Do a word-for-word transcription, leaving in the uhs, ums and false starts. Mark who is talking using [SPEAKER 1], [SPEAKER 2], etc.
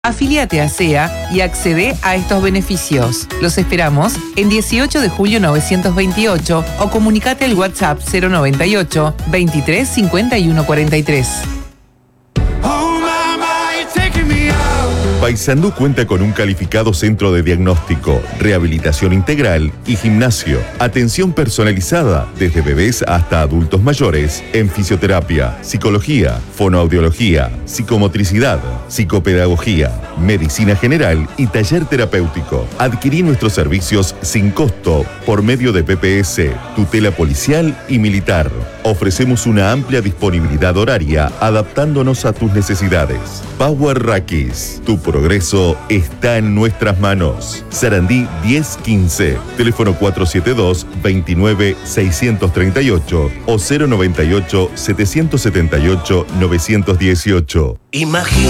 [SPEAKER 1] Afíliate a S E A y accede a estos beneficios. Los esperamos en dieciocho de julio novecientos veintiocho o comunicate al WhatsApp cero noventa y ocho, veintitrés, cincuenta y uno cuarenta y tres.
[SPEAKER 2] Paysandú cuenta con un calificado centro de diagnóstico, rehabilitación integral y gimnasio. Atención personalizada desde bebés hasta adultos mayores en fisioterapia, psicología, fonoaudiología, psicomotricidad, psicopedagogía, medicina general y taller terapéutico. Adquirí nuestros servicios sin costo por medio de P P S, tutela policial y militar. Ofrecemos una amplia disponibilidad horaria adaptándonos a tus necesidades. Power Rakis, tu progreso está en nuestras manos. Sarandí diez quince, teléfono cuatro siete dos, veintinueve, seiscientos treinta y ocho o cero noventa y ocho, setecientos setenta y ocho, novecientos dieciocho.
[SPEAKER 3] Imagina